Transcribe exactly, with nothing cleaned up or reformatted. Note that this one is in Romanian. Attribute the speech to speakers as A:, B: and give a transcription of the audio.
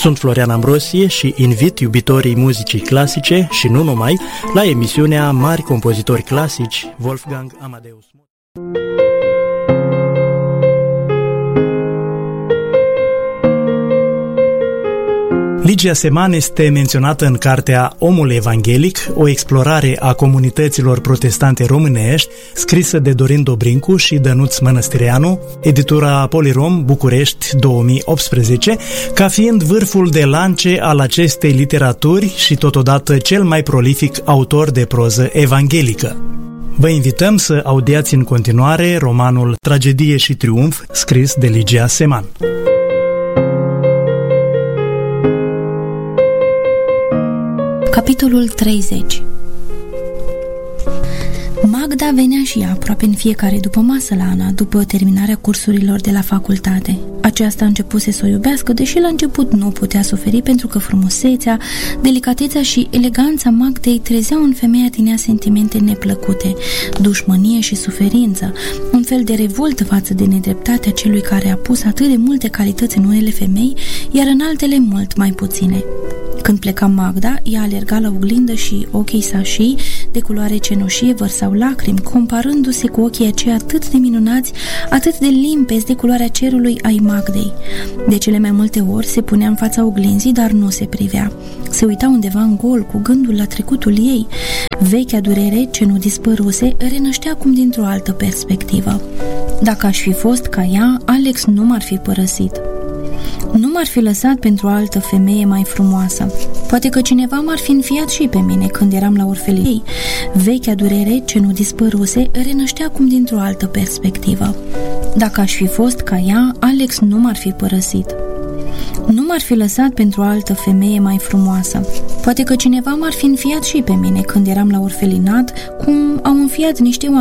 A: Sunt Florian Ambrosie și invit iubitorii muzicii clasice și nu numai la emisiunea Mari Compozitori Clasici Wolfgang Amadeus. Ligia Seman este menționată în cartea Omul Evanghelic, o explorare a comunităților protestante românești, scrisă de Dorin Dobrincu și Dănuț Mănăstireanu, editura Polirom, București, două mii optsprezece, ca fiind vârful de lance al acestei literaturi și totodată cel mai prolific autor de proză evanghelică. Vă invităm să audiați în continuare romanul Tragedie și triumf, scris de Ligia Seman.
B: Capitolul treizeci. Magda venea și ea aproape în fiecare după masă la Ana, după terminarea cursurilor de la facultate. Aceasta a început să o iubească, deși la început nu putea suferi pentru că frumusețea, delicatețea și eleganța Magdei trezeau în femeia din ea sentimente neplăcute, dușmănie și suferință, un fel de revoltă față de nedreptatea celui care a pus atât de multe calități în unele femei, iar în altele mult mai puține. Când pleca Magda, ea alerga la oglindă și ochii sașii, de culoare cenușie, vărsau lacrimi, comparându-se cu ochii aceia atât de minunați, atât de limpezi de culoarea cerului ai Magdei. De cele mai multe ori se punea în fața oglinzii, dar nu se privea. Se uita undeva în gol, cu gândul la trecutul ei. Vechea durere, ce nu dispăruse, renăștea acum dintr-o altă perspectivă. Dacă aș fi fost ca ea, Alex nu m-ar fi părăsit. Nu m-ar fi lăsat pentru o altă femeie mai frumoasă. Poate că cineva m-ar fi înfiat și pe mine când eram la orfelie. Vechea durere, ce nu dispăruse, renăștea acum dintr-o altă perspectivă. Dacă aș fi fost ca ea, Alex nu m-ar fi părăsit. Nu m-ar fi lăsat pentru o altă femeie mai frumoasă. Poate că cineva m-ar fi înfiat și pe mine când eram la orfelinat, cum au înfiat niște oameni